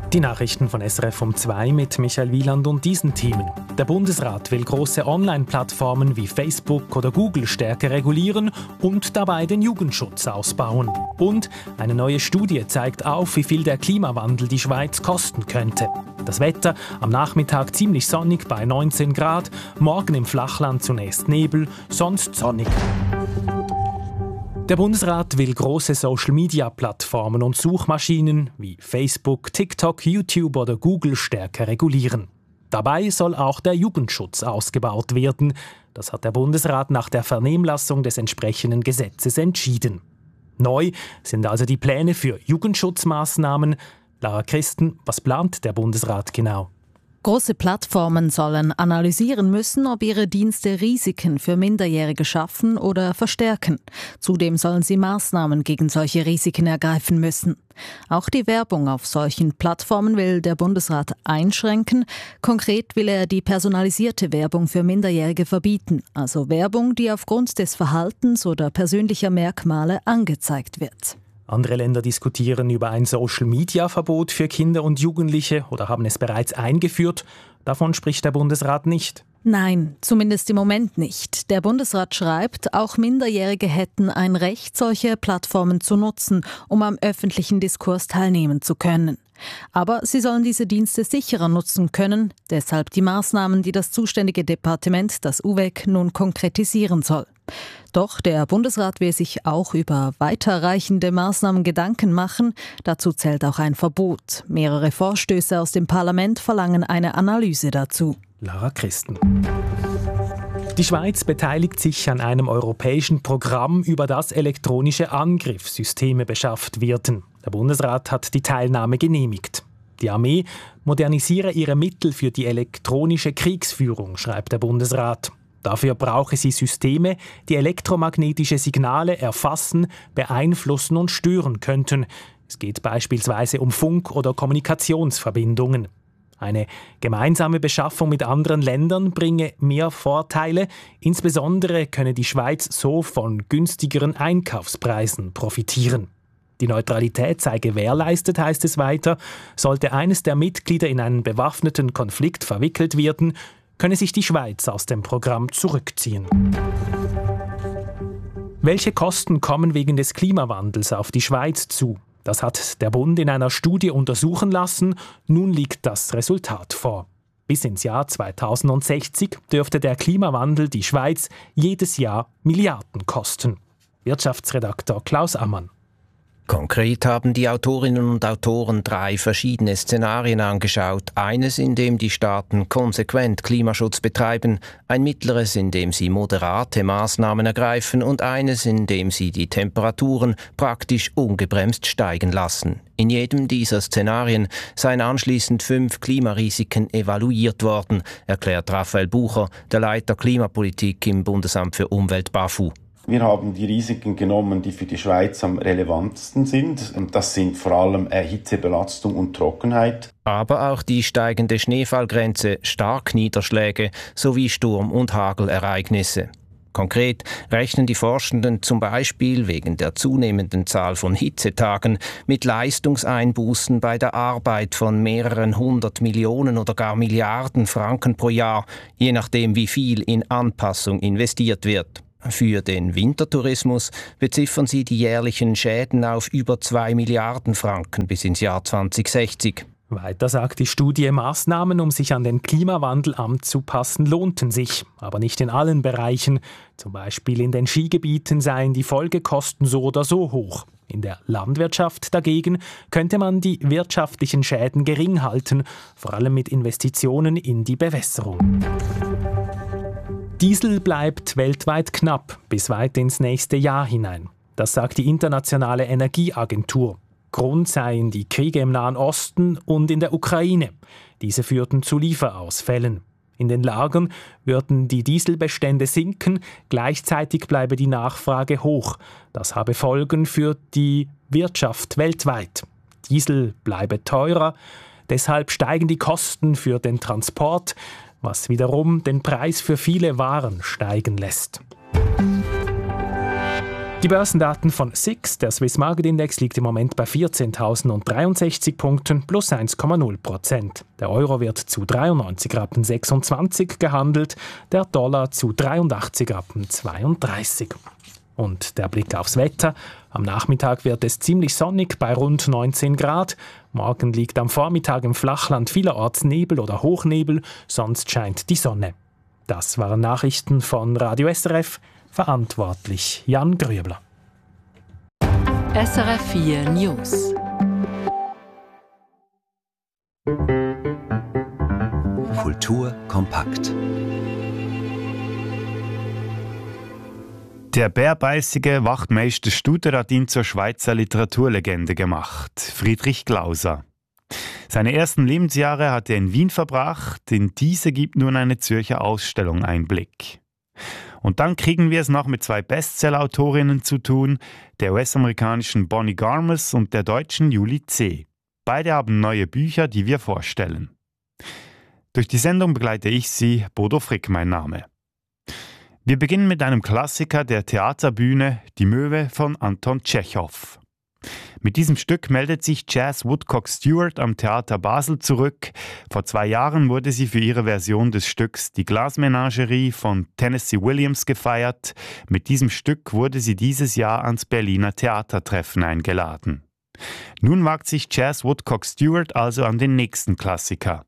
Die Nachrichten von SRF um 2 mit Michael Wieland und diesen Themen. Der Bundesrat will große Online-Plattformen wie Facebook oder Google stärker regulieren und dabei den Jugendschutz ausbauen. Und eine neue Studie zeigt auf, wie viel der Klimawandel die Schweiz kosten könnte. Das Wetter am Nachmittag ziemlich sonnig bei 19 Grad, morgen im Flachland zunächst Nebel, sonst sonnig. Der Bundesrat will große Social-Media-Plattformen und Suchmaschinen wie Facebook, TikTok, YouTube oder Google stärker regulieren. Dabei soll auch der Jugendschutz ausgebaut werden. Das hat der Bundesrat nach der Vernehmlassung des entsprechenden Gesetzes entschieden. Neu sind also die Pläne für Jugendschutzmaßnahmen. Lara Christen, was plant der Bundesrat genau? Große Plattformen sollen analysieren müssen, ob ihre Dienste Risiken für Minderjährige schaffen oder verstärken. Zudem sollen sie Maßnahmen gegen solche Risiken ergreifen müssen. Auch die Werbung auf solchen Plattformen will der Bundesrat einschränken. Konkret will er die personalisierte Werbung für Minderjährige verbieten, also Werbung, die aufgrund des Verhaltens oder persönlicher Merkmale angezeigt wird. Andere Länder diskutieren über ein Social-Media-Verbot für Kinder und Jugendliche oder haben es bereits eingeführt. Davon spricht der Bundesrat nicht. Nein, zumindest im Moment nicht. Der Bundesrat schreibt, auch Minderjährige hätten ein Recht, solche Plattformen zu nutzen, um am öffentlichen Diskurs teilnehmen zu können. Aber sie sollen diese Dienste sicherer nutzen können, deshalb die Maßnahmen, die das zuständige Departement, das UVEK, nun konkretisieren soll. Doch der Bundesrat will sich auch über weiterreichende Maßnahmen Gedanken machen. Dazu zählt auch ein Verbot. Mehrere Vorstöße aus dem Parlament verlangen eine Analyse dazu. Lara Christen. Die Schweiz beteiligt sich an einem europäischen Programm, über das elektronische Angriffssysteme beschafft werden. Der Bundesrat hat die Teilnahme genehmigt. Die Armee modernisiere ihre Mittel für die elektronische Kriegsführung, schreibt der Bundesrat. Dafür brauche sie Systeme, die elektromagnetische Signale erfassen, beeinflussen und stören könnten. Es geht beispielsweise um Funk- oder Kommunikationsverbindungen. Eine gemeinsame Beschaffung mit anderen Ländern bringe mehr Vorteile. Insbesondere könne die Schweiz so von günstigeren Einkaufspreisen profitieren. Die Neutralität sei gewährleistet, heißt es weiter. Sollte eines der Mitglieder in einen bewaffneten Konflikt verwickelt werden, könne sich die Schweiz aus dem Programm zurückziehen. Welche Kosten kommen wegen des Klimawandels auf die Schweiz zu? Das hat der Bund in einer Studie untersuchen lassen. Nun liegt das Resultat vor. Bis ins Jahr 2060 dürfte der Klimawandel die Schweiz jedes Jahr Milliarden kosten. Wirtschaftsredaktor Klaus Ammann. Konkret haben die Autorinnen und Autoren 3 verschiedene Szenarien angeschaut. Eines, in dem die Staaten konsequent Klimaschutz betreiben, ein mittleres, in dem sie moderate Maßnahmen ergreifen und eines, in dem sie die Temperaturen praktisch ungebremst steigen lassen. In jedem dieser Szenarien seien anschließend 5 Klimarisiken evaluiert worden, erklärt Raphael Bucher, der Leiter Klimapolitik im Bundesamt für Umwelt BAFU. Wir haben die Risiken genommen, die für die Schweiz am relevantesten sind. Und das sind vor allem Hitzebelastung und Trockenheit. Aber auch die steigende Schneefallgrenze, Starkniederschläge sowie Sturm- und Hagelereignisse. Konkret rechnen die Forschenden zum Beispiel wegen der zunehmenden Zahl von Hitzetagen mit Leistungseinbußen bei der Arbeit von mehreren 100 Millionen oder gar Milliarden Franken pro Jahr, je nachdem wie viel in Anpassung investiert wird. Für den Wintertourismus beziffern sie die jährlichen Schäden auf über 2 Milliarden Franken bis ins Jahr 2060. Weiter sagt die Studie, Maßnahmen, um sich an den Klimawandel anzupassen, lohnten sich, aber nicht in allen Bereichen. Zum Beispiel in den Skigebieten seien die Folgekosten so oder so hoch. In der Landwirtschaft dagegen könnte man die wirtschaftlichen Schäden gering halten, vor allem mit Investitionen in die Bewässerung. Diesel bleibt weltweit knapp bis weit ins nächste Jahr hinein. Das sagt die Internationale Energieagentur. Grund seien die Kriege im Nahen Osten und in der Ukraine. Diese führten zu Lieferausfällen. In den Lagern würden die Dieselbestände sinken, gleichzeitig bleibe die Nachfrage hoch. Das habe Folgen für die Wirtschaft weltweit. Diesel bleibe teurer, deshalb steigen die Kosten für den Transport, was wiederum den Preis für viele Waren steigen lässt. Die Börsendaten von SIX, der Swiss Market Index, liegt im Moment bei 14.063 Punkten plus 1,0%. Der Euro wird zu 93,26 Rappen gehandelt, der Dollar zu 83,32 Rappen. Und der Blick aufs Wetter. Am Nachmittag wird es ziemlich sonnig bei rund 19 Grad. Morgen liegt am Vormittag im Flachland vielerorts Nebel oder Hochnebel, sonst scheint die Sonne. Das waren Nachrichten von Radio SRF. Verantwortlich Jan Grübler. SRF 4 News. Kultur kompakt. Der bärbeißige Wachtmeister Studer hat ihn zur Schweizer Literaturlegende gemacht, Friedrich Glauser. Seine ersten Lebensjahre hat er in Wien verbracht, in diese gibt nun eine Zürcher Ausstellung Einblick. Und dann kriegen wir es noch mit zwei Bestseller-Autorinnen zu tun, der US-amerikanischen Bonnie Garmus und der deutschen Julie C. Beide haben neue Bücher, die wir vorstellen. Durch die Sendung begleite ich Sie, Bodo Frick mein Name. Wir beginnen mit einem Klassiker der Theaterbühne, Die Möwe von Anton Tschechow. Mit diesem Stück meldet sich Jazz Woodcock Stewart am Theater Basel zurück. Vor 2 Jahren wurde sie für ihre Version des Stücks Die Glasmenagerie von Tennessee Williams gefeiert. Mit diesem Stück wurde sie dieses Jahr ans Berliner Theatertreffen eingeladen. Nun wagt sich Jazz Woodcock Stewart also an den nächsten Klassiker.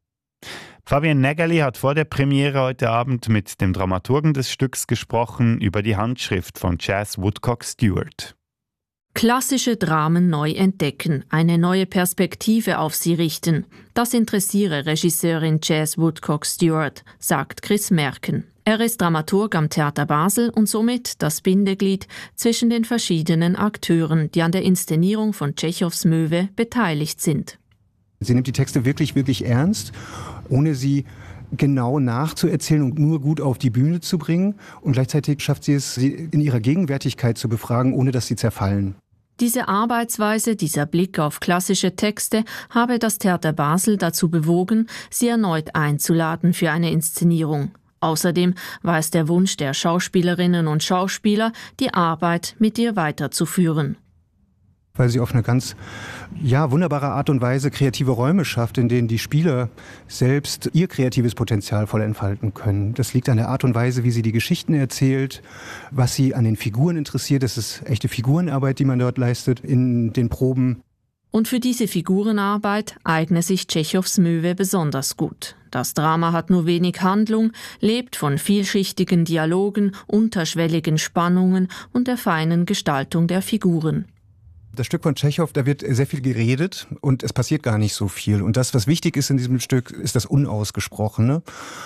Fabian Nägeli hat vor der Premiere heute Abend mit dem Dramaturgen des Stücks gesprochen über die Handschrift von Jazz Woodcock Stewart. Klassische Dramen neu entdecken, eine neue Perspektive auf sie richten. Das interessiere Regisseurin Jazz Woodcock Stewart, sagt Chris Merken. Er ist Dramaturg am Theater Basel und somit das Bindeglied zwischen den verschiedenen Akteuren, die an der Inszenierung von Tschechows Möwe beteiligt sind. Sie nimmt die Texte wirklich, wirklich ernst, ohne sie genau nachzuerzählen und nur gut auf die Bühne zu bringen. Und gleichzeitig schafft sie es, sie in ihrer Gegenwärtigkeit zu befragen, ohne dass sie zerfallen. Diese Arbeitsweise, dieser Blick auf klassische Texte habe das Theater Basel dazu bewogen, sie erneut einzuladen für eine Inszenierung. Außerdem war es der Wunsch der Schauspielerinnen und Schauspieler, die Arbeit mit ihr weiterzuführen. Weil sie auf eine ganz wunderbare Art und Weise kreative Räume schafft, in denen die Spieler selbst ihr kreatives Potenzial voll entfalten können. Das liegt an der Art und Weise, wie sie die Geschichten erzählt, was sie an den Figuren interessiert. Das ist echte Figurenarbeit, die man dort leistet in den Proben. Und für diese Figurenarbeit eigne sich Tschechows Möwe besonders gut. Das Drama hat nur wenig Handlung, lebt von vielschichtigen Dialogen, unterschwelligen Spannungen und der feinen Gestaltung der Figuren. Das Stück von Tschechow, da wird sehr viel geredet und es passiert gar nicht so viel. Und das, was wichtig ist in diesem Stück, ist das Unausgesprochene.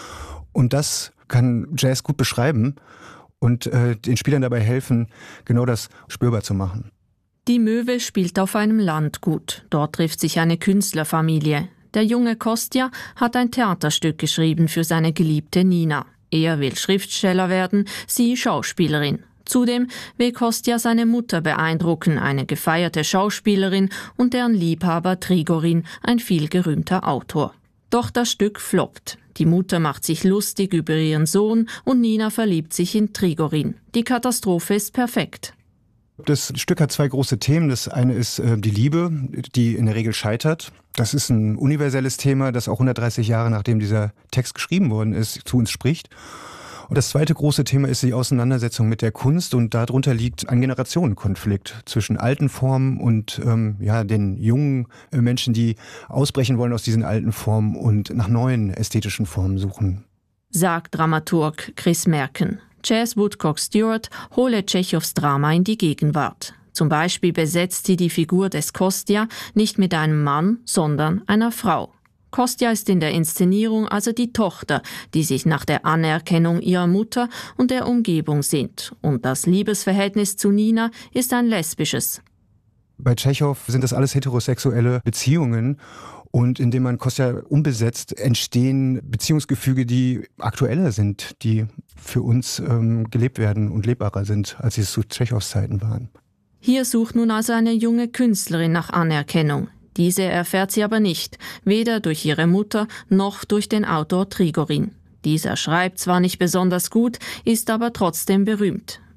Und das kann Jazz gut beschreiben und den Spielern dabei helfen, genau das spürbar zu machen. Die Möwe spielt auf einem Landgut. Dort trifft sich eine Künstlerfamilie. Der junge Kostja hat ein Theaterstück geschrieben für seine geliebte Nina. Er will Schriftsteller werden, sie Schauspielerin. Zudem will Kostja seine Mutter beeindrucken, eine gefeierte Schauspielerin und deren Liebhaber Trigorin, ein vielgerühmter Autor. Doch das Stück floppt. Die Mutter macht sich lustig über ihren Sohn und Nina verliebt sich in Trigorin. Die Katastrophe ist perfekt. Das Stück hat 2 große Themen. Das eine ist die Liebe, die in der Regel scheitert. Das ist ein universelles Thema, das auch 130 Jahre nachdem dieser Text geschrieben worden ist, zu uns spricht. Und das zweite große Thema ist die Auseinandersetzung mit der Kunst und darunter liegt ein Generationenkonflikt zwischen alten Formen und den jungen Menschen, die ausbrechen wollen aus diesen alten Formen und nach neuen ästhetischen Formen suchen. Sagt Dramaturg Chris Merken. Jazz Woodcock Stewart hole Tschechows Drama in die Gegenwart. Zum Beispiel besetzt sie die Figur des Kostja nicht mit einem Mann, sondern einer Frau. Kostja ist in der Inszenierung also die Tochter, die sich nach der Anerkennung ihrer Mutter und der Umgebung sehnt. Und das Liebesverhältnis zu Nina ist ein lesbisches. Bei Tschechow sind das alles heterosexuelle Beziehungen. Und indem man Kostja umbesetzt, entstehen Beziehungsgefüge, die aktueller sind, die für uns gelebt werden und lebbarer sind, als sie es zu Tschechows Zeiten waren. Hier sucht nun also eine junge Künstlerin nach Anerkennung. Diese erfährt sie aber nicht, weder durch ihre Mutter noch durch den Autor Trigorin. Dieser schreibt zwar nicht besonders gut, ist aber trotzdem berühmt.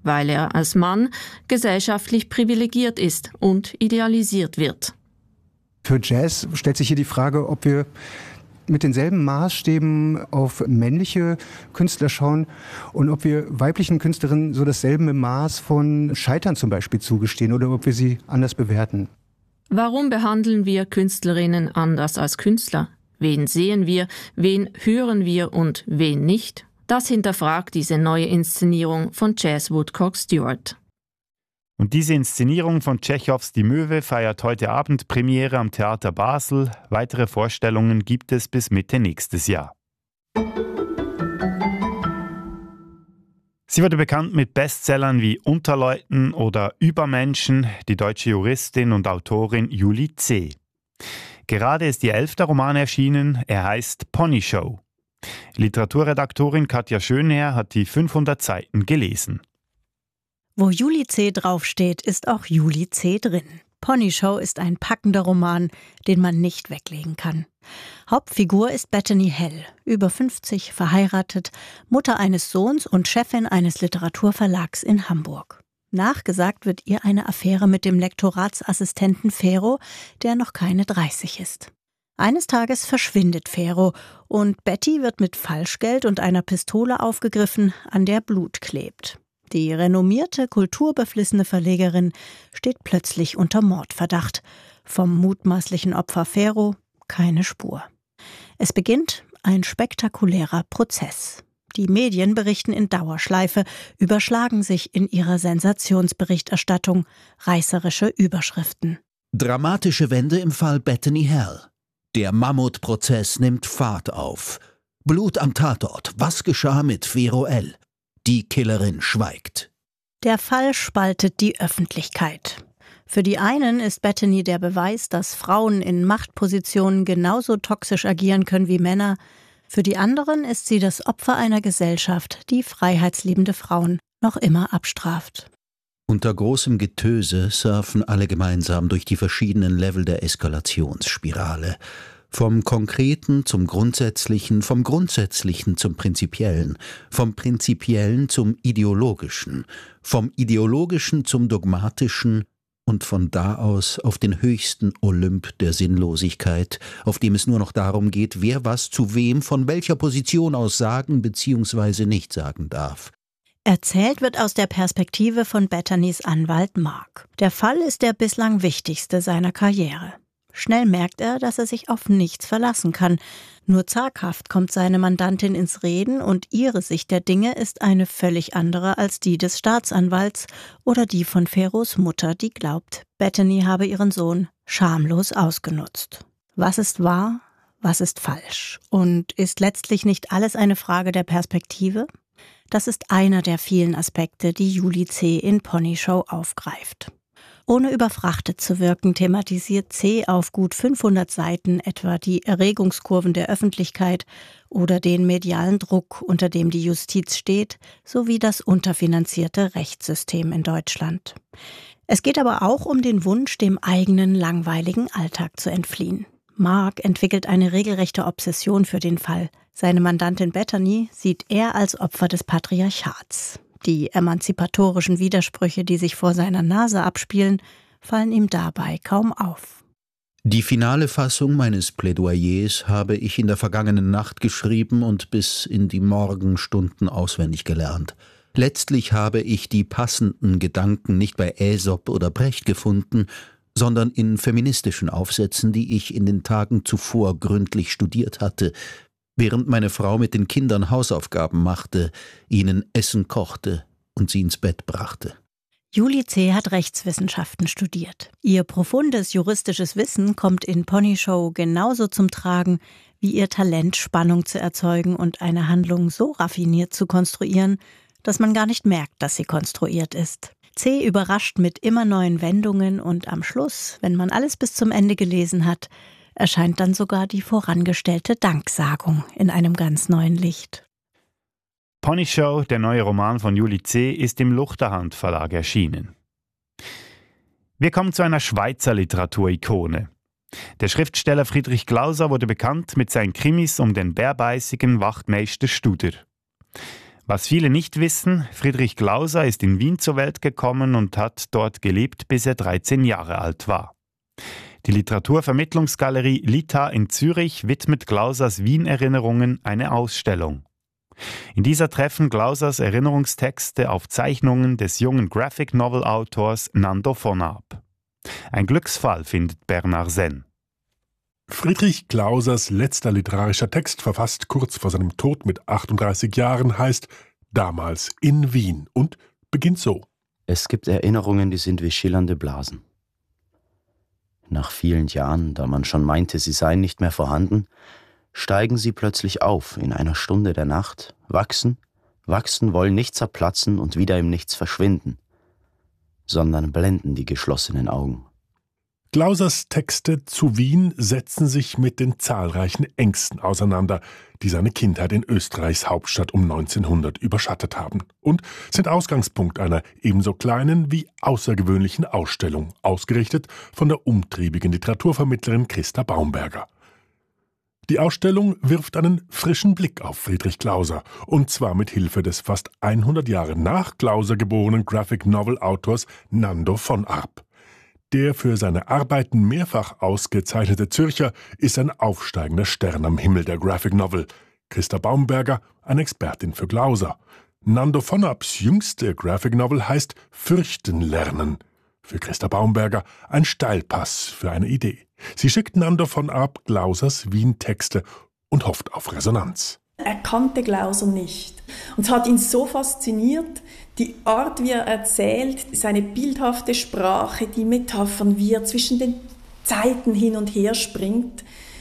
weil er als Mann gesellschaftlich privilegiert ist und idealisiert wird. Für Jazz stellt sich hier die Frage, ob wir mit denselben Maßstäben auf männliche Künstler schauen und ob wir weiblichen Künstlerinnen so dasselbe Maß von Scheitern zum Beispiel zugestehen oder ob wir sie anders bewerten. Warum behandeln wir Künstlerinnen anders als Künstler? Wen sehen wir, wen hören wir und wen nicht? Das hinterfragt diese neue Inszenierung von Jazz Woodcock Stewart. Und diese Inszenierung von Tschechows Die Möwe feiert heute Abend Premiere am Theater Basel. Weitere Vorstellungen gibt es bis Mitte nächstes Jahr. Sie wurde bekannt mit Bestsellern wie Unterleuten oder Übermenschen, die deutsche Juristin und Autorin Julie C. Gerade ist ihr 11. Roman erschienen, er heißt Pony Show. Literaturredaktorin Katja Schönherr hat die 500 Seiten gelesen. Wo Julie C. draufsteht, ist auch Julie C. drin. Pony Show ist ein packender Roman, den man nicht weglegen kann. Hauptfigur ist Bethany Hell, über 50, verheiratet, Mutter eines Sohns und Chefin eines Literaturverlags in Hamburg. Nachgesagt wird ihr eine Affäre mit dem Lektoratsassistenten Fero, der noch keine 30 ist. Eines Tages verschwindet Fero und Betty wird mit Falschgeld und einer Pistole aufgegriffen, an der Blut klebt. Die renommierte, kulturbeflissene Verlegerin steht plötzlich unter Mordverdacht. Vom mutmaßlichen Opfer Fero keine Spur. Es beginnt ein spektakulärer Prozess. Die Medien berichten in Dauerschleife, überschlagen sich in ihrer Sensationsberichterstattung, reißerische Überschriften. Dramatische Wende im Fall Bethany Hell. Der Mammutprozess nimmt Fahrt auf. Blut am Tatort. Was geschah mit Fero L.? Die Killerin schweigt. Der Fall spaltet die Öffentlichkeit. Für die einen ist Bethany der Beweis, dass Frauen in Machtpositionen genauso toxisch agieren können wie Männer. Für die anderen ist sie das Opfer einer Gesellschaft, die freiheitsliebende Frauen noch immer abstraft. Unter großem Getöse surfen alle gemeinsam durch die verschiedenen Level der Eskalationsspirale. Vom Konkreten zum Grundsätzlichen, vom Grundsätzlichen zum Prinzipiellen, vom Prinzipiellen zum Ideologischen, vom Ideologischen zum Dogmatischen und von da aus auf den höchsten Olymp der Sinnlosigkeit, auf dem es nur noch darum geht, wer was zu wem von welcher Position aus sagen bzw. nicht sagen darf. Erzählt wird aus der Perspektive von Bethanys Anwalt Mark. Der Fall ist der bislang wichtigste seiner Karriere. Schnell merkt er, dass er sich auf nichts verlassen kann. Nur zaghaft kommt seine Mandantin ins Reden und ihre Sicht der Dinge ist eine völlig andere als die des Staatsanwalts oder die von Feros Mutter, die glaubt, Bethany habe ihren Sohn schamlos ausgenutzt. Was ist wahr, was ist falsch? Und ist letztlich nicht alles eine Frage der Perspektive? Das ist einer der vielen Aspekte, die Julie C. in Pony Show aufgreift. Ohne überfrachtet zu wirken, thematisiert C. auf gut 500 Seiten etwa die Erregungskurven der Öffentlichkeit oder den medialen Druck, unter dem die Justiz steht, sowie das unterfinanzierte Rechtssystem in Deutschland. Es geht aber auch um den Wunsch, dem eigenen langweiligen Alltag zu entfliehen. Mark entwickelt eine regelrechte Obsession für den Fall. Seine Mandantin Bethany sieht er als Opfer des Patriarchats. Die emanzipatorischen Widersprüche, die sich vor seiner Nase abspielen, fallen ihm dabei kaum auf. Die finale Fassung meines Plädoyers habe ich in der vergangenen Nacht geschrieben und bis in die Morgenstunden auswendig gelernt. Letztlich habe ich die passenden Gedanken nicht bei Aesop oder Brecht gefunden, sondern in feministischen Aufsätzen, die ich in den Tagen zuvor gründlich studiert hatte, während meine Frau mit den Kindern Hausaufgaben machte, ihnen Essen kochte und sie ins Bett brachte. Julie C. hat Rechtswissenschaften studiert. Ihr profundes juristisches Wissen kommt in Pony Show genauso zum Tragen, wie ihr Talent, Spannung zu erzeugen und eine Handlung so raffiniert zu konstruieren, dass man gar nicht merkt, dass sie konstruiert ist. C. überrascht mit immer neuen Wendungen und am Schluss, wenn man alles bis zum Ende gelesen hat, erscheint dann sogar die vorangestellte Danksagung in einem ganz neuen Licht. Pony Show, der neue Roman von Julie C., ist im Luchterhand Verlag erschienen. Wir kommen zu einer Schweizer Literaturikone. Der Schriftsteller Friedrich Glauser wurde bekannt mit seinen Krimis um den bärbeißigen Wachtmeister Studer. Was viele nicht wissen, Friedrich Glauser ist in Wien zur Welt gekommen und hat dort gelebt, bis er 13 Jahre alt war. Die Literaturvermittlungsgalerie Lita in Zürich widmet Glausers Wien-Erinnerungen eine Ausstellung. In dieser treffen Glausers Erinnerungstexte auf Zeichnungen des jungen Graphic-Novel-Autors Nando von Arp. Ein Glücksfall, findet Bernard Senn. Friedrich Glausers letzter literarischer Text, verfasst kurz vor seinem Tod mit 38 Jahren, heißt »Damals in Wien« und beginnt so. Es gibt Erinnerungen, die sind wie schillernde Blasen. Nach vielen Jahren, da man schon meinte, sie seien nicht mehr vorhanden, steigen sie plötzlich auf in einer Stunde der Nacht, wachsen, wollen nicht zerplatzen und wieder im Nichts verschwinden, sondern blenden die geschlossenen Augen. Glausers Texte zu Wien setzen sich mit den zahlreichen Ängsten auseinander, die seine Kindheit in Österreichs Hauptstadt um 1900 überschattet haben und sind Ausgangspunkt einer ebenso kleinen wie außergewöhnlichen Ausstellung, ausgerichtet von der umtriebigen Literaturvermittlerin Christa Baumberger. Die Ausstellung wirft einen frischen Blick auf Friedrich Glauser, und zwar mit Hilfe des fast 100 Jahre nach Glauser geborenen Graphic-Novel-Autors Nando von Arp. Der für seine Arbeiten mehrfach ausgezeichnete Zürcher ist ein aufsteigender Stern am Himmel der Graphic Novel. Christa Baumberger, eine Expertin für Glauser. Nando von Arps jüngste Graphic Novel heißt »Fürchten lernen«. Für Christa Baumberger ein Steilpass für eine Idee. Sie schickt Nando von Arp Glausers Wien-Texte und hofft auf Resonanz. Er kannte Glauser nicht. Und es hat ihn so fasziniert, die Art, wie er erzählt, seine bildhafte Sprache, die Metaphern, wie er zwischen den Zeiten hin und her springt.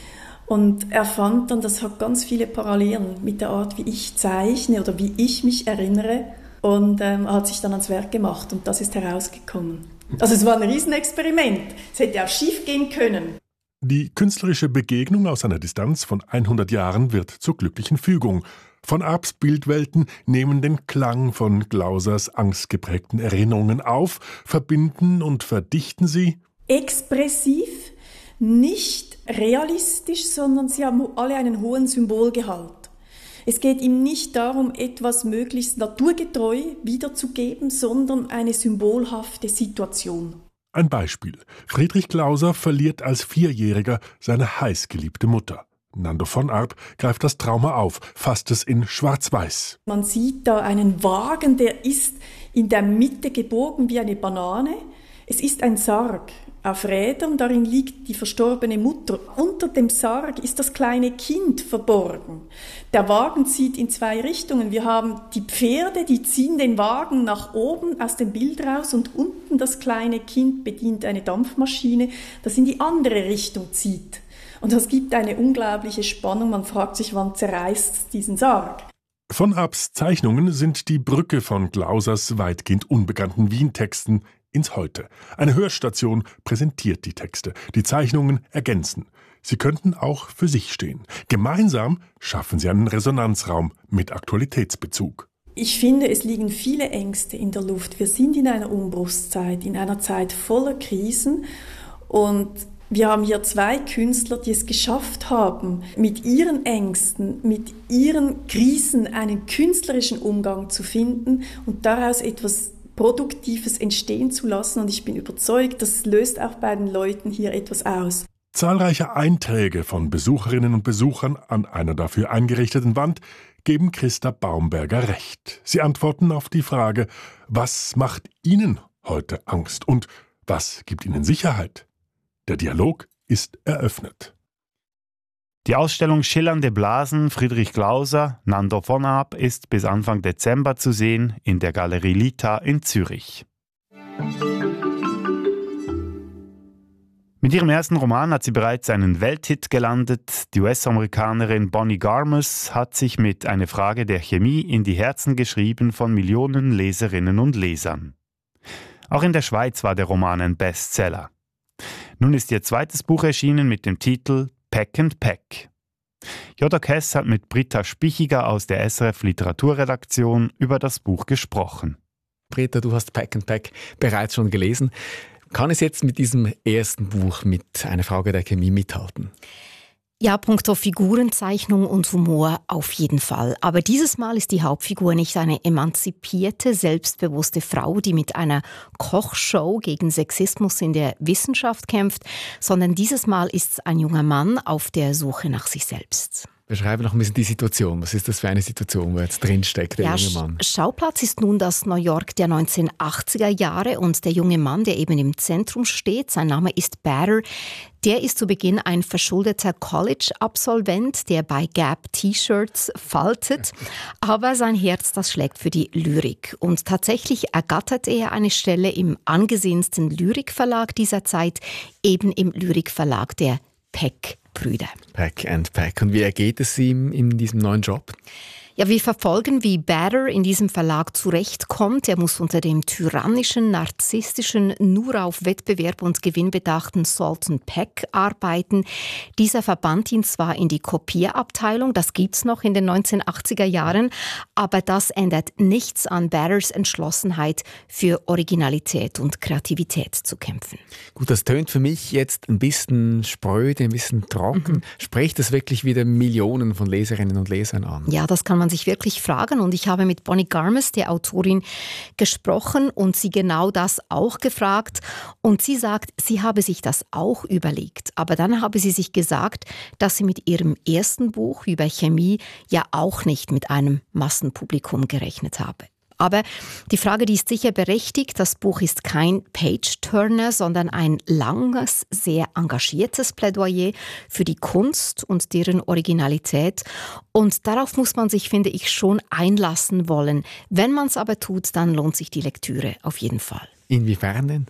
Und er fand dann, das hat ganz viele Parallelen mit der Art, wie ich zeichne oder wie ich mich erinnere. Und er hat sich dann ans Werk gemacht und das ist herausgekommen. Also es war ein Riesenexperiment. Es hätte auch schief gehen können. Die künstlerische Begegnung aus einer Distanz von 100 Jahren wird zur glücklichen Fügung. Von Arps Bildwelten nehmen den Klang von Glausers angstgeprägten Erinnerungen auf, verbinden und verdichten sie. Expressiv, nicht realistisch, sondern sie haben alle einen hohen Symbolgehalt. Es geht ihm nicht darum, etwas möglichst naturgetreu wiederzugeben, sondern eine symbolhafte Situation. Ein Beispiel. Friedrich Glauser verliert als 4-Jähriger seine heißgeliebte Mutter. Nando von Arp greift das Trauma auf, fasst es in Schwarz-Weiß. Man sieht da einen Wagen, der ist in der Mitte gebogen wie eine Banane. Es ist ein Sarg auf Rädern, darin liegt die verstorbene Mutter. Unter dem Sarg ist das kleine Kind verborgen. Der Wagen zieht in 2 Richtungen. Wir haben die Pferde, die ziehen den Wagen nach oben aus dem Bild raus und unten das kleine Kind bedient eine Dampfmaschine, das in die andere Richtung zieht. Und das gibt eine unglaubliche Spannung. Man fragt sich, wann zerreißt diesen Sarg? Von Arps Zeichnungen sind die Brücke von Glausers weitgehend unbekannten Wien-Texten ins Heute. Eine Hörstation präsentiert die Texte. Die Zeichnungen ergänzen. Sie könnten auch für sich stehen. Gemeinsam schaffen sie einen Resonanzraum mit Aktualitätsbezug. Ich finde, es liegen viele Ängste in der Luft. Wir sind in einer Umbruchszeit, in einer Zeit voller Krisen. Und wir haben hier 2 Künstler, die es geschafft haben, mit ihren Ängsten, mit ihren Krisen einen künstlerischen Umgang zu finden und daraus etwas Produktives entstehen zu lassen. Und ich bin überzeugt, das löst auch bei den Leuten hier etwas aus. Zahlreiche Einträge von Besucherinnen und Besuchern an einer dafür eingerichteten Wand geben Christa Baumberger recht. Sie antworten auf die Frage, was macht Ihnen heute Angst und was gibt Ihnen Sicherheit? Der Dialog ist eröffnet. Die Ausstellung Schillernde Blasen Friedrich Glauser, Nando von Arp ist bis Anfang Dezember zu sehen in der Galerie Lita in Zürich. Mit ihrem ersten Roman hat sie bereits einen Welthit gelandet. Die US-Amerikanerin Bonnie Garmus hat sich mit Eine Frage der Chemie in die Herzen geschrieben von Millionen Leserinnen und Lesern. Auch in der Schweiz war der Roman ein Bestseller. Nun ist ihr zweites Buch erschienen mit dem Titel Pack and Pack. J.O. Hess hat mit Britta Spichiger aus der SRF Literaturredaktion über das Buch gesprochen. Britta, du hast Pack and Pack bereits schon gelesen. Kann es jetzt mit diesem ersten Buch mit Eine Frage der Chemie mithalten? Ja, punkto Figurenzeichnung und Humor auf jeden Fall. Aber dieses Mal ist die Hauptfigur nicht eine emanzipierte, selbstbewusste Frau, die mit einer Kochshow gegen Sexismus in der Wissenschaft kämpft, sondern dieses Mal ist es ein junger Mann auf der Suche nach sich selbst. Beschreibe noch ein bisschen die Situation. Was ist das für eine Situation, wo jetzt drinsteckt, der junge Mann? Schauplatz ist nun das New York der 1980er Jahre und der junge Mann, der eben im Zentrum steht, sein Name ist Bader, der ist zu Beginn ein verschuldeter College-Absolvent, der bei Gap T-Shirts faltet, aber sein Herz, das schlägt für die Lyrik. Und tatsächlich ergattert er eine Stelle im angesehensten Lyrikverlag dieser Zeit, eben im Lyrikverlag der Peck-Brüder. Peck and Peck. Und wie ergeht es ihm in diesem neuen Job? Ja, wir verfolgen, wie Bader in diesem Verlag zurechtkommt. Er muss unter dem tyrannischen, narzisstischen, nur auf Wettbewerb und Gewinn bedachten Sultan Peck arbeiten. Dieser verbannt ihn zwar in die Kopierabteilung, das gibt's noch in den 1980er Jahren, aber das ändert nichts an Baders Entschlossenheit, für Originalität und Kreativität zu kämpfen. Gut, das tönt für mich jetzt ein bisschen spröde, ein bisschen trocken. Spricht das wirklich wieder Millionen von Leserinnen und Lesern an? Ja, das kann man sich wirklich fragen. Und ich habe mit Bonnie Garmes, der Autorin, gesprochen und sie genau das auch gefragt. Und sie sagt, sie habe sich das auch überlegt. Aber dann habe sie sich gesagt, dass sie mit ihrem ersten Buch über Chemie ja auch nicht mit einem Massenpublikum gerechnet habe. Aber die Frage, die ist sicher berechtigt. Das Buch ist kein Page-Turner, sondern ein langes, sehr engagiertes Plädoyer für die Kunst und deren Originalität. Und darauf muss man sich, finde ich, schon einlassen wollen. Wenn man es aber tut, dann lohnt sich die Lektüre auf jeden Fall. Inwiefern denn?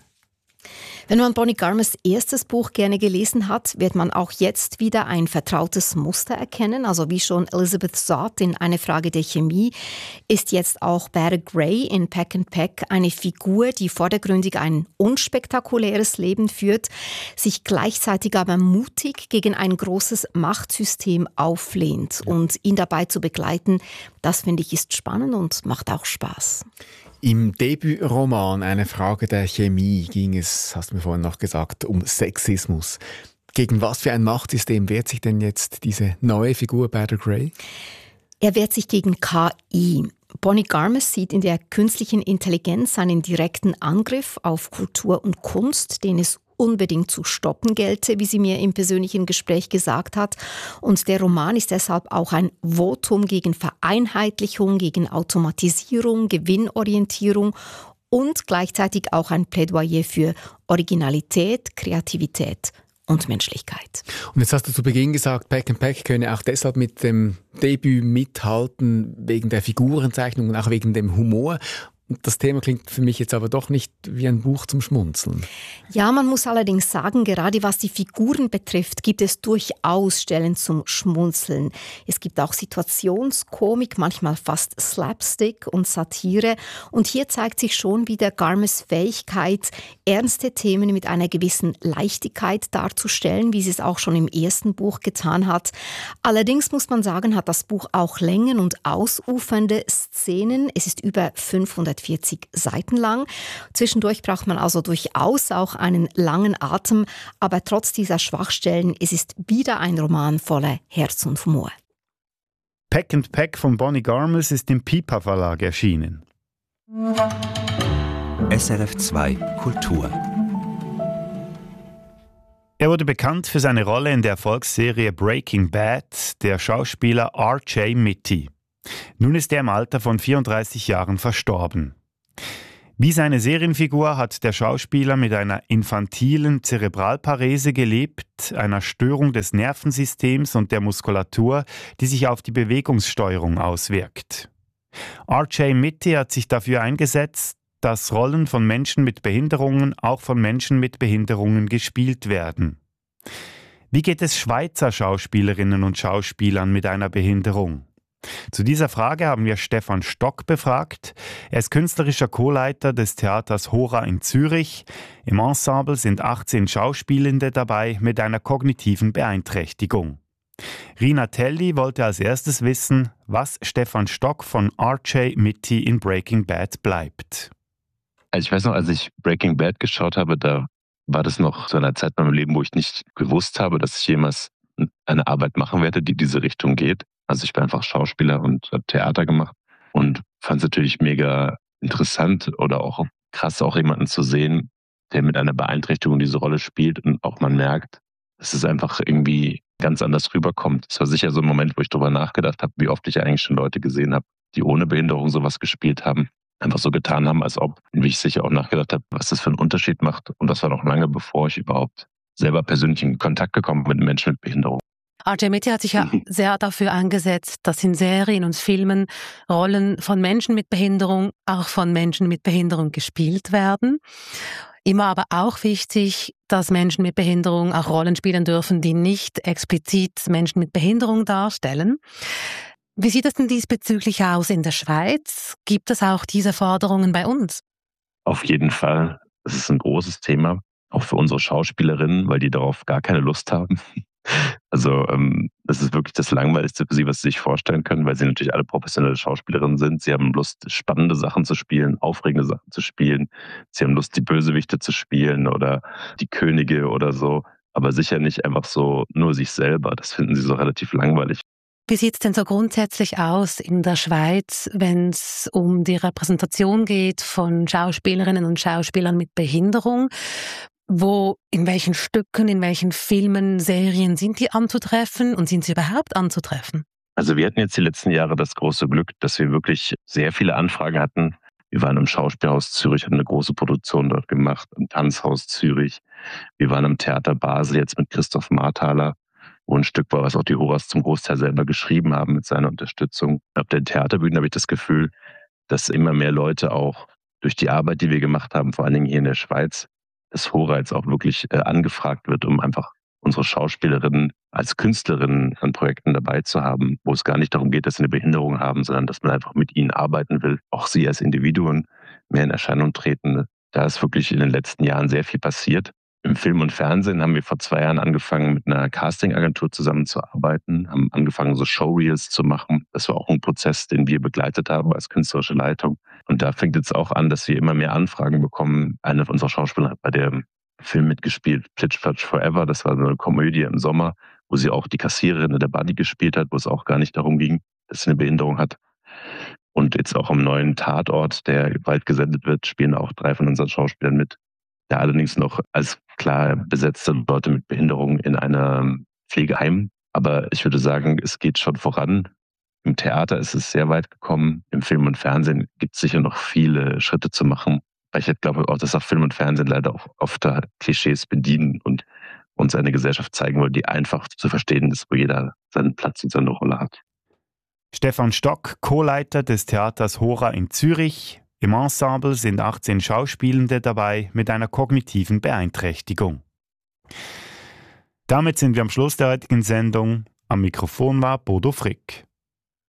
Wenn man Bonnie Garmes erstes Buch gerne gelesen hat, wird man auch jetzt wieder ein vertrautes Muster erkennen. Also wie schon Elizabeth Zott in Eine Frage der Chemie, ist jetzt auch Bader Gray in Peck and Peck eine Figur, die vordergründig ein unspektakuläres Leben führt, sich gleichzeitig aber mutig gegen ein großes Machtsystem auflehnt. Und ihn dabei zu begleiten, das finde ich ist spannend und macht auch Spaß. Im Debütroman Eine Frage der Chemie ging es, hast du mir vorhin noch gesagt, um Sexismus. Gegen was für ein Machtsystem wehrt sich denn jetzt diese neue Figur Bader Gray? Er wehrt sich gegen KI. Bonnie Garmes sieht in der künstlichen Intelligenz einen direkten Angriff auf Kultur und Kunst, den es unbedingt zu stoppen gelte, wie sie mir im persönlichen Gespräch gesagt hat. Und der Roman ist deshalb auch ein Votum gegen Vereinheitlichung, gegen Automatisierung, Gewinnorientierung und gleichzeitig auch ein Plädoyer für Originalität, Kreativität und Menschlichkeit. Und jetzt hast du zu Beginn gesagt, Peck and Peck könne auch deshalb mit dem Debüt mithalten, wegen der Figurenzeichnung und auch wegen dem Humor. Das Thema klingt für mich jetzt aber doch nicht wie ein Buch zum Schmunzeln. Ja, man muss allerdings sagen, gerade was die Figuren betrifft, gibt es durchaus Stellen zum Schmunzeln. Es gibt auch Situationskomik, manchmal fast Slapstick und Satire. Und hier zeigt sich schon wieder Garmes Fähigkeit, ernste Themen mit einer gewissen Leichtigkeit darzustellen, wie sie es auch schon im ersten Buch getan hat. Allerdings muss man sagen, hat das Buch auch Längen und ausufernde Szenen. Es ist über 540 Seiten lang. Zwischendurch braucht man also durchaus auch einen langen Atem, aber trotz dieser Schwachstellen, es ist wieder ein Roman voller Herz und Humor. Peck and Peck von Bonnie Garmes ist im Pipa Verlag erschienen. SRF 2 Kultur. Er wurde bekannt für seine Rolle in der Erfolgsserie Breaking Bad, der Schauspieler R.J. Mitte. Nun ist er im Alter von 34 Jahren verstorben. Wie seine Serienfigur hat der Schauspieler mit einer infantilen Zerebralparese gelebt, einer Störung des Nervensystems und der Muskulatur, die sich auf die Bewegungssteuerung auswirkt. R.J. Mitte hat sich dafür eingesetzt, dass Rollen von Menschen mit Behinderungen auch von Menschen mit Behinderungen gespielt werden. Wie geht es Schweizer Schauspielerinnen und Schauspielern mit einer Behinderung? Zu dieser Frage haben wir Stefan Stock befragt. Er ist künstlerischer Co-Leiter des Theaters Hora in Zürich. Im Ensemble sind 18 Schauspielende dabei mit einer kognitiven Beeinträchtigung. Rina Telli wollte als erstes wissen, was Stefan Stock von R.J. Mitte in Breaking Bad bleibt. Also ich weiß noch, als ich Breaking Bad geschaut habe, da war das noch so eine Zeit in meinem Leben, wo ich nicht gewusst habe, dass ich jemals eine Arbeit machen werde, die diese Richtung geht. Also ich bin einfach Schauspieler und habe Theater gemacht und fand es natürlich mega interessant oder auch krass, auch jemanden zu sehen, der mit einer Beeinträchtigung diese Rolle spielt und auch man merkt, dass es einfach irgendwie ganz anders rüberkommt. Es war sicher so ein Moment, wo ich darüber nachgedacht habe, wie oft ich eigentlich schon Leute gesehen habe, die ohne Behinderung sowas gespielt haben, einfach so getan haben, als ob, wie ich sicher auch nachgedacht habe, was das für einen Unterschied macht. Und das war noch lange, bevor ich überhaupt selber persönlich in Kontakt gekommen bin mit Menschen mit Behinderung. Arjay Mehti hat sich ja sehr dafür eingesetzt, dass in Serien und Filmen Rollen von Menschen mit Behinderung auch von Menschen mit Behinderung gespielt werden. Immer aber auch wichtig, dass Menschen mit Behinderung auch Rollen spielen dürfen, die nicht explizit Menschen mit Behinderung darstellen. Wie sieht es denn diesbezüglich aus in der Schweiz? Gibt es auch diese Forderungen bei uns? Auf jeden Fall. Es ist ein großes Thema, auch für unsere Schauspielerinnen, weil die darauf gar keine Lust haben. Also das ist wirklich das Langweiligste für sie, was sie sich vorstellen können, weil sie natürlich alle professionelle Schauspielerinnen sind. Sie haben Lust, spannende Sachen zu spielen, aufregende Sachen zu spielen. Sie haben Lust, die Bösewichte zu spielen oder die Könige oder so. Aber sicher nicht einfach so nur sich selber. Das finden sie so relativ langweilig. Wie sieht es denn so grundsätzlich aus in der Schweiz, wenn es um die Repräsentation geht von Schauspielerinnen und Schauspielern mit Behinderung? In welchen Stücken, in welchen Filmen, Serien sind die anzutreffen und sind sie überhaupt anzutreffen? Also wir hatten jetzt die letzten Jahre das große Glück, dass wir wirklich sehr viele Anfragen hatten. Wir waren im Schauspielhaus Zürich, haben eine große Produktion dort gemacht, im Tanzhaus Zürich. Wir waren im Theater Basel jetzt mit Christoph Marthaler, wo ein Stück war, was auch die Horas zum Großteil selber geschrieben haben mit seiner Unterstützung. Auf den Theaterbühnen habe ich das Gefühl, dass immer mehr Leute auch durch die Arbeit, die wir gemacht haben, vor allen Dingen hier in der Schweiz, dass Hora jetzt auch wirklich angefragt wird, um einfach unsere Schauspielerinnen als Künstlerinnen an Projekten dabei zu haben, wo es gar nicht darum geht, dass sie eine Behinderung haben, sondern dass man einfach mit ihnen arbeiten will. Auch sie als Individuen mehr in Erscheinung treten. Da ist wirklich in den letzten Jahren sehr viel passiert. Im Film und Fernsehen haben wir vor 2 Jahren angefangen, mit einer Castingagentur zusammenzuarbeiten, haben angefangen, so Showreels zu machen. Das war auch ein Prozess, den wir begleitet haben als künstlerische Leitung. Und da fängt jetzt auch an, dass wir immer mehr Anfragen bekommen. Eine unserer Schauspieler hat bei dem Film mitgespielt, Plitsch Platsch Forever. Das war so eine Komödie im Sommer, wo sie auch die Kassiererin in der Buddy gespielt hat, wo es auch gar nicht darum ging, dass sie eine Behinderung hat. Und jetzt auch am neuen Tatort, der bald gesendet wird, spielen auch 3 von unseren Schauspielern mit. Da allerdings noch als klar besetzte Leute mit Behinderung in einem Pflegeheim. Aber ich würde sagen, es geht schon voran. Im Theater ist es sehr weit gekommen. Im Film und Fernsehen gibt es sicher noch viele Schritte zu machen. Ich glaube auch, dass auch Film und Fernsehen leider auch oft Klischees bedienen und uns eine Gesellschaft zeigen wollen, die einfach zu verstehen ist, wo jeder seinen Platz und seine Rolle hat. Stefan Stock, Co-Leiter des Theaters Hora in Zürich. Im Ensemble sind 18 Schauspielende dabei mit einer kognitiven Beeinträchtigung. Damit sind wir am Schluss der heutigen Sendung. Am Mikrofon war Bodo Frick.